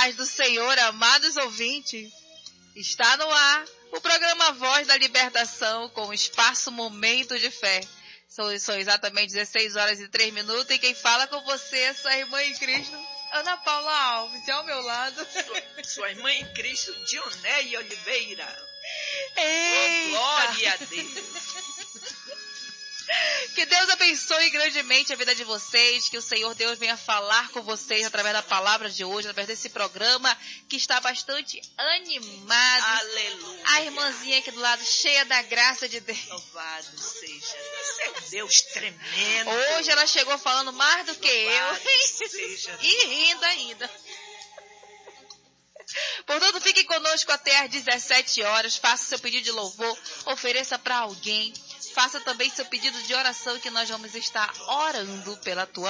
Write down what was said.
paz do Senhor, amados ouvintes. Está no ar o programa Voz da Libertação com o espaço Momento de Fé. São exatamente 16 horas e 3 minutos e quem fala com você é sua irmã em Cristo, Ana Paula Alves, ao meu lado. Sua irmã em Cristo, Dionéia Oliveira. Eita. Oh, glória a Deus. Que Deus abençoe grandemente a vida de vocês, que o Senhor Deus venha falar com vocês através da palavra de hoje, através desse programa que está bastante animado. Aleluia. A irmãzinha aqui do lado, cheia da graça de Deus. Louvado seja. Esse é um Deus tremendo. Hoje ela chegou falando mais do que Louvado eu. seja. E rindo ainda. Portanto, fique conosco até às 17 horas. Faça seu pedido de louvor, ofereça para alguém. Faça também seu pedido de oração que nós vamos estar orando pela tua